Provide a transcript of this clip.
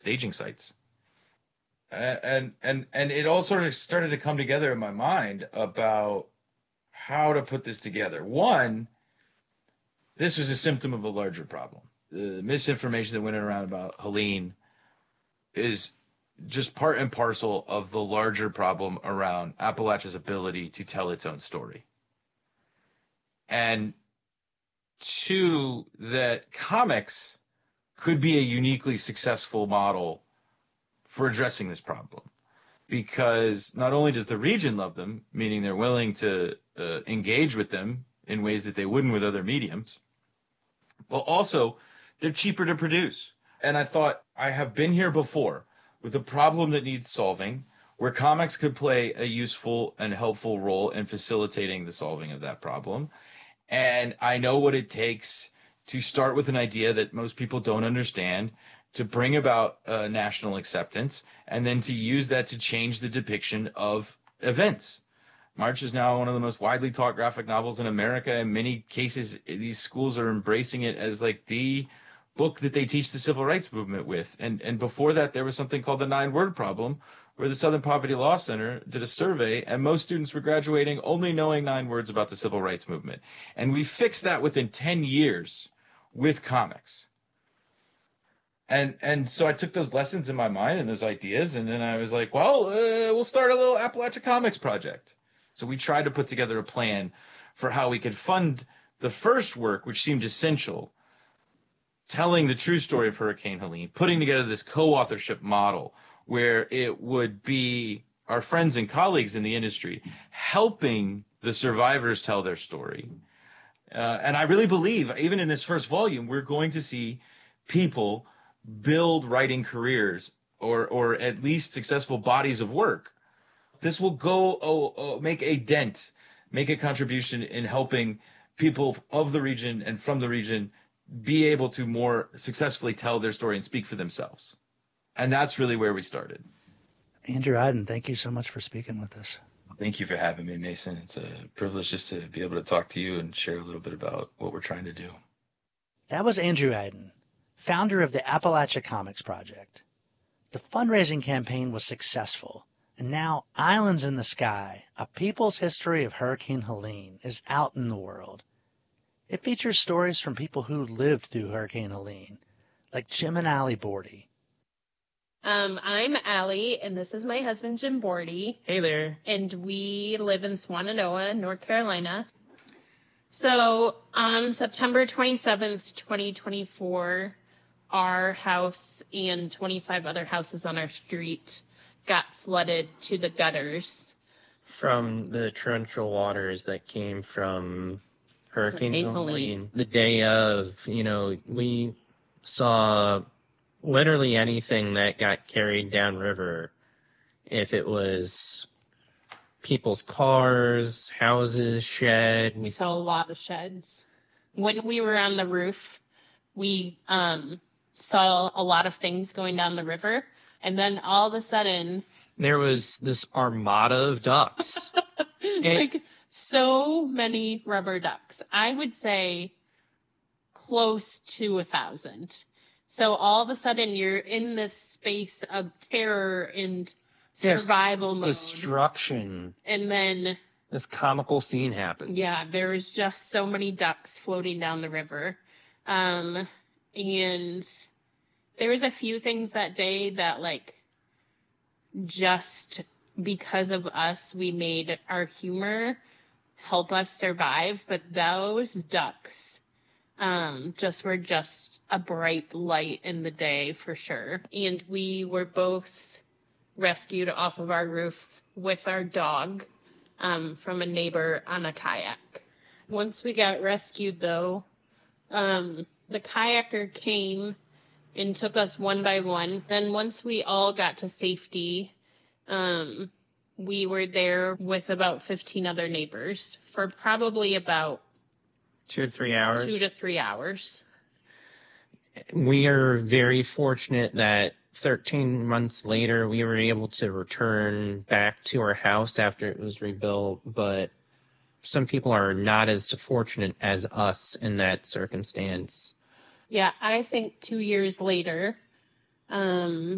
staging sites. And it all sort of started to come together in my mind about how to put this together. One, this was a symptom of a larger problem. The misinformation that went around about Helene is just part and parcel of the larger problem around Appalachia's ability to tell its own story. And two, that comics could be a uniquely successful model for addressing this problem. Because not only does the region love them, meaning they're willing to engage with them in ways that they wouldn't with other mediums, but also they're cheaper to produce. And I thought, I have been here before with a problem that needs solving, where comics could play a useful and helpful role in facilitating the solving of that problem. And I know what it takes to start with an idea that most people don't understand, to bring about national acceptance, and then to use that to change the depiction of events. March is now one of the most widely taught graphic novels in America. In many cases, these schools are embracing it as like the book that they teach the civil rights movement with. And before that, there was something called the 9-word problem, where the Southern Poverty Law Center did a survey, and most students were graduating only knowing 9 words about the civil rights movement. And we fixed that within 10 years with comics. And so I took those lessons in my mind and those ideas, and then I was like, well, we'll start a little Appalachia Comics project. So we tried to put together a plan for how we could fund the first work, which seemed essential, telling the true story of Hurricane Helene, putting together this co-authorship model where it would be our friends and colleagues in the industry helping the survivors tell their story. And I really believe, even in this first volume, we're going to see people build writing careers or at least successful bodies of work. This will go make a dent, make a contribution in helping people of the region and from the region be able to more successfully tell their story and speak for themselves. And that's really where we started. Andrew Aydin, thank you so much for speaking with us. Thank you for having me, Mason. It's a privilege just to be able to talk to you and share a little bit about what we're trying to do. That was Andrew Aydin, founder of the Appalachia Comics Project. The fundraising campaign was successful, and now Islands in the Sky, A People's History of Hurricane Helene, is out in the world. It features stories from people who lived through Hurricane Helene, like Jim and Allie Bordy. I'm Allie, and this is my husband, Jim Bordy. Hey there. And we live in Swannanoa, North Carolina. So on September 27th, 2024, our house and 25 other houses on our street got flooded to the gutters. From the torrential waters that came from Hurricane Helene. The day of, we saw literally anything that got carried downriver. If it was people's cars, houses, sheds. We saw a lot of sheds. When we were on the roof, we saw a lot of things going down the river. And then all of a sudden, there was this armada of ducks. Like so many rubber ducks. I would say close to 1,000. So all of a sudden you're in this space of terror and survival mode. Destruction. And then this comical scene happens. Yeah, there was just so many ducks floating down the river. And there was a few things that day that, like, just because of us, we made our humor help us survive. But those ducks just were just a bright light in the day for sure. And we were both rescued off of our roof with our dog from a neighbor on a kayak. Once we got rescued, though, the kayaker came and took us one by one. Then once we all got to safety, we were there with about 15 other neighbors for probably about 2 to 3 hours. 2 to 3 hours. We are very fortunate that 13 months later we were able to return back to our house after it was rebuilt, but some people are not as fortunate as us in that circumstance. Yeah, I think 2 years later,